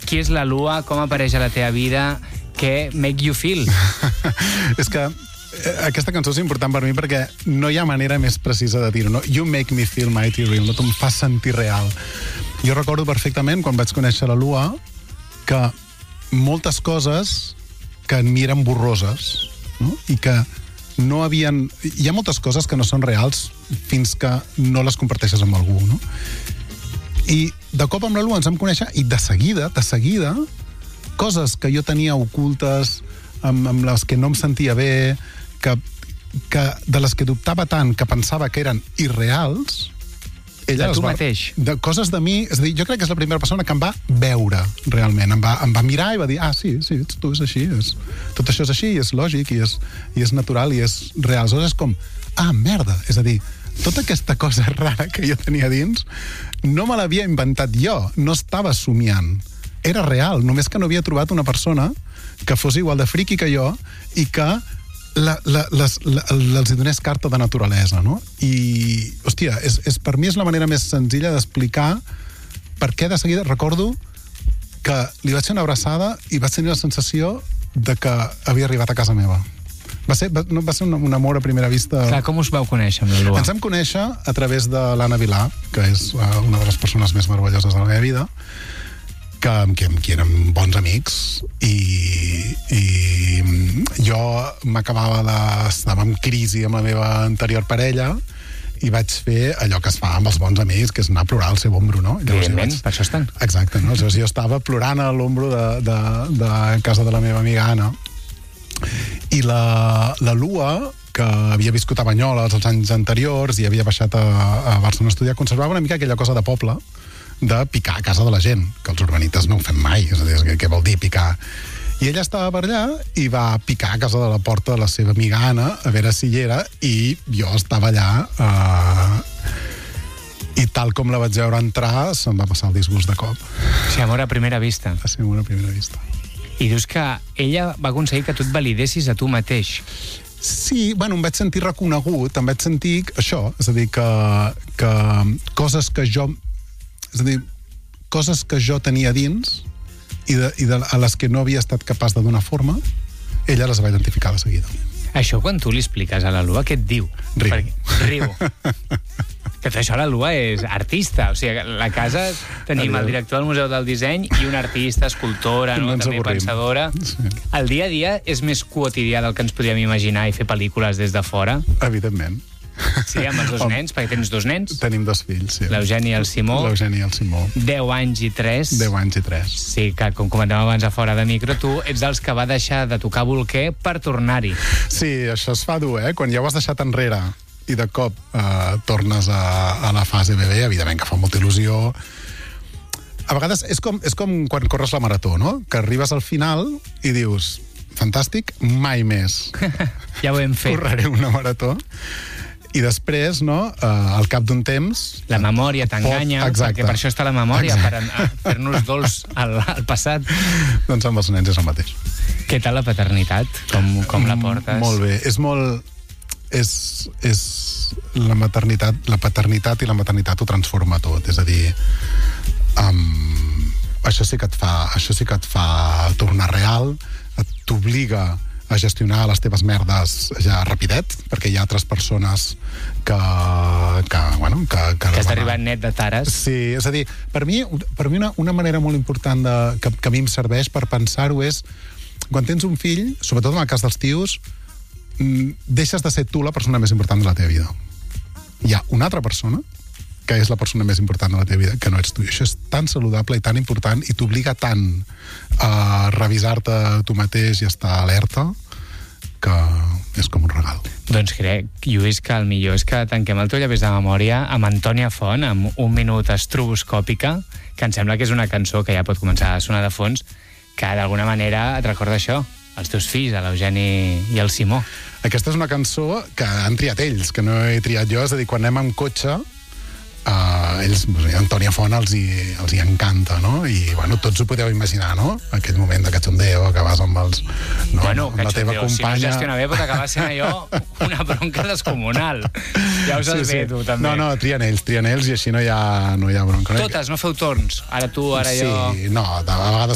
qui és la Lua, com apareix a la teva vida, què make you feel? És que aquesta cançó és important per mi perquè no hi ha manera més precisa de dir-ho, no? You make me feel mighty real, no? Tu em fas sentir real. Jo recordo perfectament, quan vaig conèixer la Lua, que moltes coses que en mi eren borroses, no? I que no havien... Hi ha moltes coses que no són reals fins que no les comparteixes amb algú, no? I de cop amb la Lua ens vam conèixer i de seguida, coses que jo tenia ocultes, amb les que no em sentia bé, que de les que dubtava tant, que pensava que eren irreals, ella de tu mateix. De coses de mi, és a dir, jo crec que és la primera persona que em va veure realment, em va mirar i va dir, sí, ets tu, és així, tot això és així, i és lògic, i és natural, i és real. Aleshores és com, merda, és a dir, tota aquesta cosa rara que jo tenia dins no me l'havia inventat jo, no estava somiant, era real, només que no havia trobat una persona que fos igual de friqui que jo i que els hi donés carta de naturalesa, no? I, hòstia, per mi és la manera més senzilla d'explicar per què de seguida recordo que li vaig fer una abraçada i vaig tenir la sensació de que havia arribat a casa meva. Va ser un amor a primera vista. Clar, com us vau conèixer amb la Lua? Ens vam conèixer a través de l'Anna Vilà, que és una de les persones més meravelloses de la meva vida, que érem bons amics, i jo estava en crisi amb la meva anterior parella i vaig fer allò que es fa amb els bons amics, que és anar a plorar al seu ombro, no? Evidentment, per això estan. Exacte, no? Llavors jo estava plorant a l'ombro de casa de la meva amiga Anna, i la Lua, que havia viscut a Banyoles els anys anteriors i havia baixat a Barcelona a estudiar, conservava una mica aquella cosa de poble, de picar a casa de la gent, que els urbanites no ho fem mai, és a dir, què vol dir picar? I ella estava per allà i va picar a casa de la porta de la seva amiga Anna a veure si hi era, i jo estava allà i tal com la vaig veure entrar se'm va passar el disgust de cop. O sigui, amor a primera vista. Va ser amor a primera vista. I dius que ella va aconseguir que tu et validessis a tu mateix. Sí, bueno, em vaig sentir reconegut, em vaig sentir això, és a dir, que coses que jo... És a dir, coses que jo tenia dins i a les que no havia estat capaç de donar forma, ella les va identificar de seguida. Això, quan tu li expliques a la Lua, què et diu? Riu. Que això, la Lua és artista. O sigui, a la casa tenim el director del Museu del Disseny i una artista, escultora, no? També pensadora. Sí. El dia a dia és més quotidià del que ens podríem imaginar i fer pel·lícules des de fora? Evidentment. Sí, amb els dos nens, perquè tens dos nens. Tenim dos fills, sí. L'Eugeni i el Simó. 10 anys i 3. 10 anys i 3. Sí, que com comentàvem abans a fora de micro, tu ets dels que va deixar de tocar bolquer per tornar-hi. Sí, això es fa dur, Quan ja ho has deixat enrere i de cop tornes a la fase bebè, evidentment que fa molta il·lusió. A vegades és com quan corres la marató, no? Que arribes al final i dius, fantàstic, mai més. Ja ho hem fet. Correré una marató. I després, no, al cap d'un temps... La memòria t'enganya, perquè per això està la memòria, per fer-nos dolç al passat. Doncs amb els nens és el mateix. Què tal la paternitat? Com la portes? Molt bé. És molt... És la paternitat i la maternitat ho transforma tot. És a dir, això sí que et fa tornar real, t'obliga a gestionar les teves merdes ja rapidet, perquè hi ha altres persones que has d'arribar net de tares. Sí, és a dir, per mi una manera molt important que a mi em serveix per pensar-ho és, quan tens un fill, sobretot en el cas dels tios, deixes de ser tu la persona més important de la teva vida. Hi ha una altra persona que és la persona més important de la teva vida, que no ets tu. I això és tan saludable i tan important i t'obliga tant a revisar-te tu mateix i estar alerta que és com un regal. Doncs crec, Lluís, que el millor és que tanquem el teu llavis de memòria amb Antònia Font, amb Un minut estroboscòpica, que em sembla que és una cançó que ja pot començar a sonar de fons, que d'alguna manera et recorda això, els teus fills, l'Eugeni i el Simó. Aquesta és una cançó que han triat ells, que no he triat jo, és a dir, quan anem amb cotxe, ells, Antònia Font els hi encanta, no? I, bueno, tots ho podeu imaginar, no? Aquell moment de cachondeo, que vas amb els... No, bueno, amb la teva companya... si no gestiona bé pot acabar sent allò una bronca descomunal. Ja ho saps bé, tu, també. No, trien ells, i així no hi ha bronca. Totes, no feu torns? Ara tu, ara jo... Sí, no, a vegades